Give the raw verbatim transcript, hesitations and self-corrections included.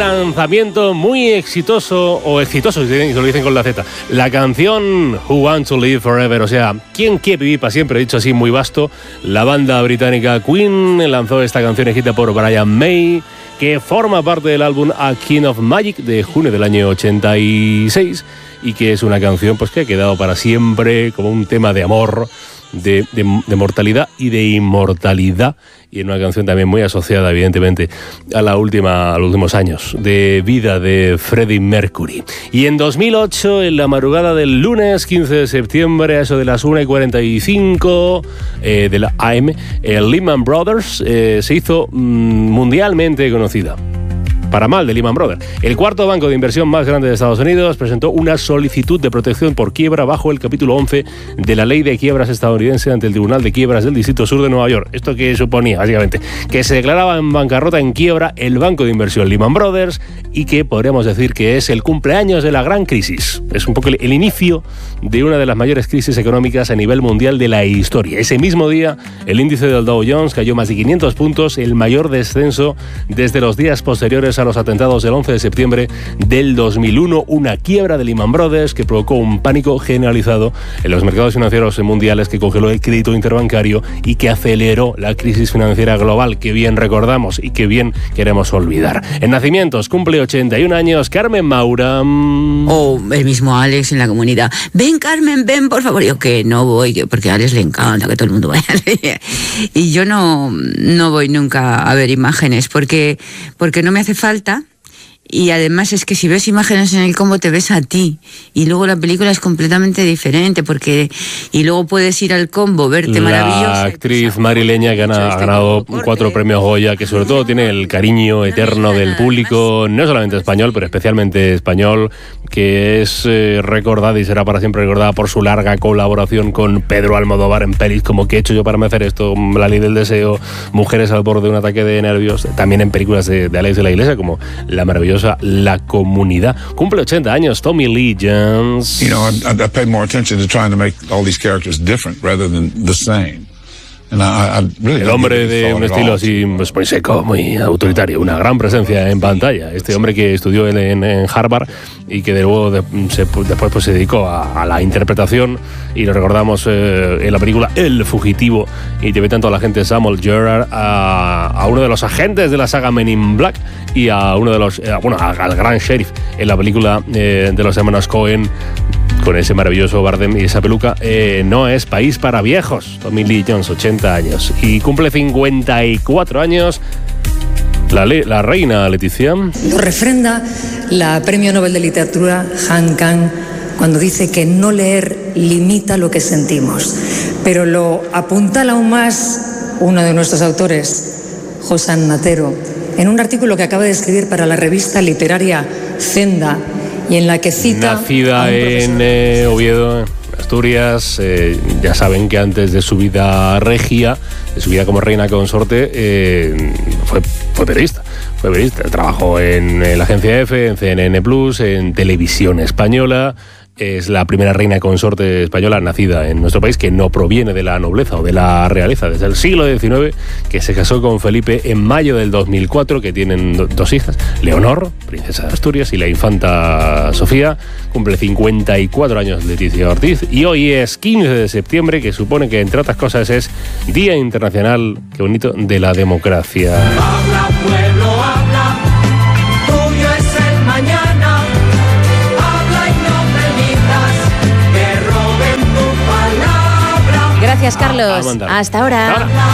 lanzamiento muy exitoso, o exitoso si lo dicen con la Z, la canción Who Wants to Live Forever, o sea, ¿quién quiere vivir para siempre? Dicho así, muy vasto. La banda británica Queen lanzó esta canción escrita por Brian May, que forma parte del álbum A King of Magic de junio del año ochenta y seis, y que es una canción pues que ha quedado para siempre como un tema de amor, de, de, de mortalidad y de inmortalidad, y en una canción también muy asociada evidentemente a la última a los últimos años de vida de Freddie Mercury. Y en dos mil ocho, en la madrugada del lunes quince de septiembre, a eso de las una y cuarenta y cinco eh, de la A M, el Lehman Brothers eh, se hizo mmm, mundialmente conocida. Para mal de Lehman Brothers. El cuarto banco de inversión más grande de Estados Unidos presentó una solicitud de protección por quiebra bajo el capítulo once de la ley de quiebras estadounidense ante el Tribunal de Quiebras del Distrito Sur de Nueva York. ¿Esto qué suponía? Básicamente, que se declaraba en bancarrota, en quiebra, el banco de inversión Lehman Brothers, y que podríamos decir que es el cumpleaños de la gran crisis. Es un poco el, el inicio de una de las mayores crisis económicas a nivel mundial de la historia. Ese mismo día, el índice del Dow Jones cayó más de quinientos puntos, el mayor descenso desde los días posteriores a los atentados del once de septiembre del dos mil uno, una quiebra de Lehman Brothers que provocó un pánico generalizado en los mercados financieros mundiales, que congeló el crédito interbancario y que aceleró la crisis financiera global que bien recordamos y que bien queremos olvidar. En nacimientos cumple ochenta y un años Carmen Maura. O oh, el mismo Alex en la comunidad. Ven, Carmen, ven, por favor. Yo que no voy, porque a Alex le encanta que todo el mundo vaya. Y yo no, no voy nunca a ver imágenes porque, porque no me hace falta. Y además es que si ves imágenes en el combo te ves a ti, y luego la película es completamente diferente, porque y luego puedes ir al combo, verte maravillosa. La actriz marileña que ha ganado cuatro premios Goya, que sobre todo tiene el cariño eterno del público, no solamente español, pero especialmente español, que es eh, recordada y será para siempre recordada por su larga colaboración con Pedro Almodóvar en pelis como ¿Qué he hecho yo para merecer esto?, La ley del deseo, Mujeres al borde de un ataque de nervios, también en películas de, de Alex de la Iglesia como la maravillosa La Comunidad. Cumple ochenta años Tommy Lee Jones. You know, I, I pay more attention to trying to make all these characters different rather than the same. And I, I really El hombre de un estilo así pues, muy seco, muy autoritario, una gran presencia en pantalla. Este hombre que estudió en, en, en Harvard y que de luego de, se, después pues, se dedicó a, a la interpretación, y lo recordamos eh, en la película El Fugitivo, y te ve tanto a la gente Samuel Gerard, a, a uno de los agentes de la saga Men in Black, y a uno de los, eh, bueno, al gran sheriff en la película eh, de los hermanos Coen, con ese maravilloso Bardem y esa peluca. eh, No es país para viejos. Tommy Lee Jones, ochenta años. Y cumple cincuenta y cuatro años la, le, la reina Leticia. Lo refrenda la Premio Nobel de Literatura Han Kang cuando dice que no leer limita lo que sentimos. Pero lo apuntala aún más uno de nuestros autores, Josan Natero, en un artículo que acaba de escribir para la revista literaria Zenda, y en la que cita... Nacida en eh, Oviedo, Asturias, eh, ya saben que antes de su vida regia, de su vida como reina consorte, eh, fue, fue periodista. Fue periodista. Trabajó en, en la agencia F, en C N N Plus, en Televisión Española. Es la primera reina consorte española nacida en nuestro país que no proviene de la nobleza o de la realeza. Desde el siglo diecinueve, que se casó con Felipe en mayo del dos mil cuatro, que tienen do- dos hijas, Leonor, princesa de Asturias, y la infanta Sofía. Cumple cincuenta y cuatro años Leticia Ortiz, y hoy es quince de septiembre, que supone que, entre otras cosas, es Día Internacional, qué bonito, de la Democracia. Habla, pueblo, habla, tuyo es el mañana. Gracias, Carlos. Hasta ahora. Hasta ahora.